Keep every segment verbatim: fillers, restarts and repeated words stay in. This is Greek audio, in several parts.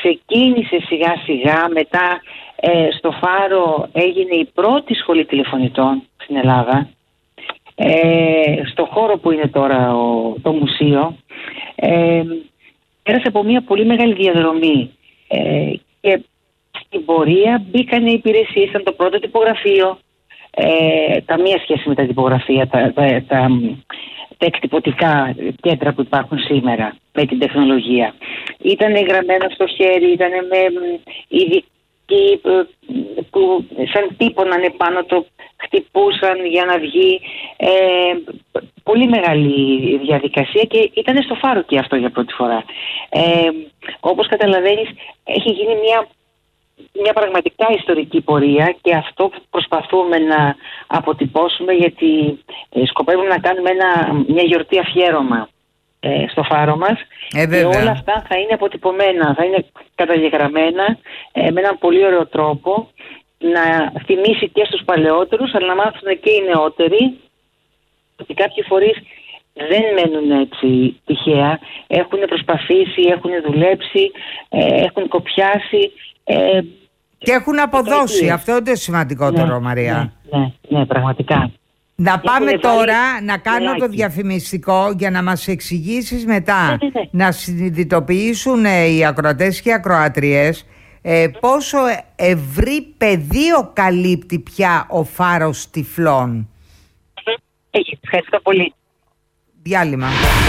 ξεκίνησε σιγά σιγά, μετά ε, στο Φάρο έγινε η πρώτη σχολή τηλεφωνητών στην Ελλάδα, ε, στο χώρο που είναι τώρα ο, το μουσείο. Ε, πέρασε από μια πολύ μεγάλη διαδρομή ε, και στην πορεία μπήκαν οι υπηρεσίες, ήταν το πρώτο τυπογραφείο, ε, καμία σχέση με τα τυπογραφία, τα, τα, τα, τα εκτυπωτικά κέντρα που υπάρχουν σήμερα με την τεχνολογία. Ήταν γραμμένο στο χέρι, ήταν με ειδικοί που σαν τύπωναν επάνω το, χτυπούσαν για να βγει. Ε, πολύ μεγάλη διαδικασία και ήταν στο Φάρο και αυτό για πρώτη φορά. Ε, όπως καταλαβαίνεις, έχει γίνει μια, μια πραγματικά ιστορική πορεία και αυτό που προσπαθούμε να αποτυπώσουμε, γιατί ε, σκοπεύουμε να κάνουμε ένα, μια γιορτή αφιέρωμα ε, στο Φάρο μας. Ε, και όλα αυτά θα είναι αποτυπωμένα, θα είναι καταγεγραμμένα ε, με έναν πολύ ωραίο τρόπο, να θυμίσει και στους παλαιότερους, αλλά να μάθουν και οι νεότεροι ότι κάποιοι φορείς δεν μένουν έτσι τυχαία, έχουν προσπαθήσει, έχουν δουλέψει, ε, έχουν κοπιάσει ε, και έχουν αποδώσει. Αυτό είναι το σημαντικότερο, ναι, Μαρία. Ναι, ναι, ναι, πραγματικά. Να πάμε τώρα να κάνω μελάκι. Το διαφημιστικό για να μας εξηγήσεις μετά, ναι, ναι, ναι. να συνειδητοποιήσουν οι ακροατές και οι ακροατριές ε, πόσο ευρύ πεδίο καλύπτει πια ο Φάρος Τυφλών. Έχει, ευχαριστώ πολύ. Διάλειμμα.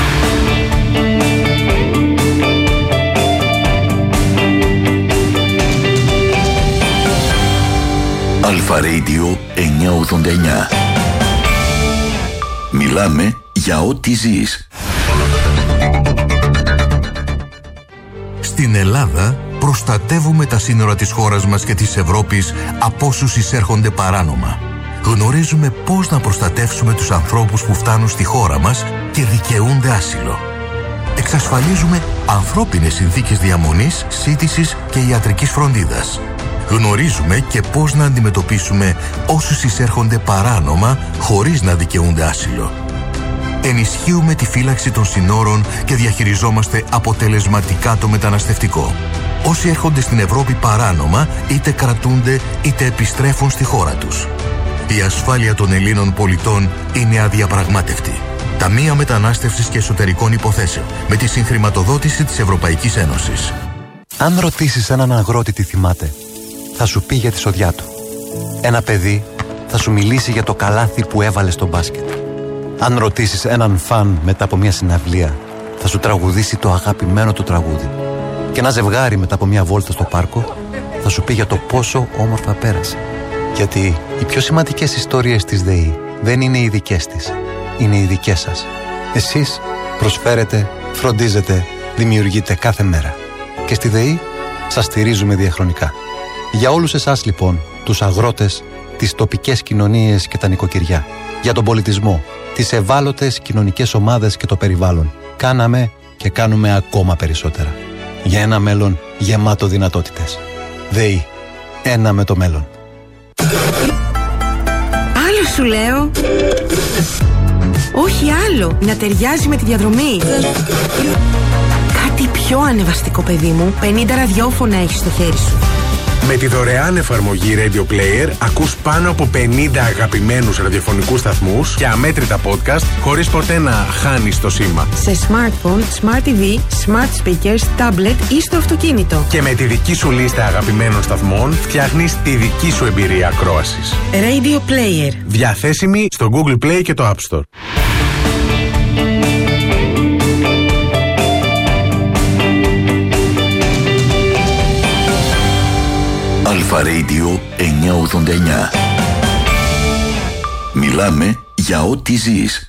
Αλφα Radio εννιακόσια ογδόντα εννιά. Μιλάμε για ό,τι ζεις. Στην Ελλάδα προστατεύουμε τα σύνορα της χώρας μας και της Ευρώπης από όσους εισέρχονται παράνομα. Γνωρίζουμε πώς να προστατεύσουμε τους ανθρώπους που φτάνουν στη χώρα μας και δικαιούνται άσυλο. Εξασφαλίζουμε ανθρώπινες συνθήκες διαμονής, σύντησης και ιατρικής φροντίδας. Γνωρίζουμε και πώς να αντιμετωπίσουμε όσους εισέρχονται παράνομα χωρίς να δικαιούνται άσυλο. Ενισχύουμε τη φύλαξη των συνόρων και διαχειριζόμαστε αποτελεσματικά το μεταναστευτικό. Όσοι έρχονται στην Ευρώπη παράνομα είτε κρατούνται είτε επιστρέφουν στη χώρα τους. Η ασφάλεια των Ελλήνων πολιτών είναι αδιαπραγμάτευτη. Ταμεία Μετανάστευσης και Εσωτερικών Υποθέσεων με τη συγχρηματοδότηση της Ευρωπαϊκής Ένωσης. Αν ρωτήσεις έναν αγρότη τι θυμάται, θα σου πει για τη σοδιά του. Ένα παιδί θα σου μιλήσει για το καλάθι που έβαλε στο μπάσκετ. Αν ρωτήσεις έναν φαν μετά από μια συναυλία, θα σου τραγουδήσει το αγαπημένο του τραγούδι. Και ένα ζευγάρι μετά από μια βόλτα στο πάρκο θα σου πει για το πόσο όμορφα πέρασε. Γιατί οι πιο σημαντικές ιστορίες της ΔΕΗ δεν είναι οι δικές της, είναι οι δικές σας. Εσείς προσφέρετε, φροντίζετε, δημιουργείτε κάθε μέρα. Και στη ΔΕΗ σας στηρίζουμε διαχρονικά. Για όλους εσάς λοιπόν, τους αγρότες, τις τοπικές κοινωνίες και τα νοικοκυριά, για τον πολιτισμό, τις ευάλωτες κοινωνικές ομάδες και το περιβάλλον, κάναμε και κάνουμε ακόμα περισσότερα. Για ένα μέλλον γεμάτο δυνατότητες. ΔΕΗ. Ένα με το μέλλον. Άλλο σου λέω. Όχι άλλο. Να ταιριάζει με τη διαδρομή. Κάτι πιο ανεβαστικό, παιδί μου. πενήντα ραδιόφωνα έχεις στο χέρι σου. Με τη δωρεάν εφαρμογή Radio Player ακούς πάνω από πενήντα αγαπημένους ραδιοφωνικούς σταθμούς και αμέτρητα podcast χωρίς ποτέ να χάνεις το σήμα. Σε smartphone, smart τι βι, smart speakers, tablet ή στο αυτοκίνητο. Και με τη δική σου λίστα αγαπημένων σταθμών φτιάχνεις τη δική σου εμπειρία ακρόασης. Radio Player. Διαθέσιμη στο Google Play και το App Store. Αλφα Radio εννιακόσια ογδόντα εννιά. Μιλάμε για ό,τι ζεις.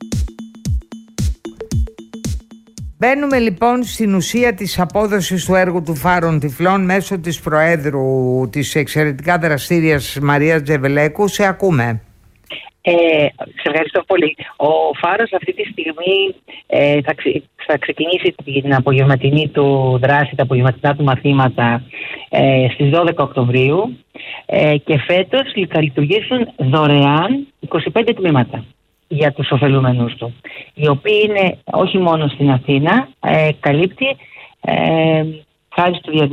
Μπαίνουμε λοιπόν στην ουσία της απόδοσης του έργου του Φάρων Τυφλών μέσω της Προέδρου της εξαιρετικά δραστήριας Μαρίας Τζεβελέκου. Σε ακούμε. Ε, σε ευχαριστώ πολύ. Ο Φάρος αυτή τη στιγμή ε, θα, ξε, θα ξεκινήσει την απογευματινή του δράση, τα απογευματινά του μαθήματα ε, στις δώδεκα Οκτωβρίου ε, και φέτος θα λειτουργήσουν δωρεάν είκοσι πέντε τμήματα για τους ωφελούμενους του, οι οποίοι είναι όχι μόνο στην Αθήνα, ε, καλύπτει ε, χάρη στο διαδίκτυο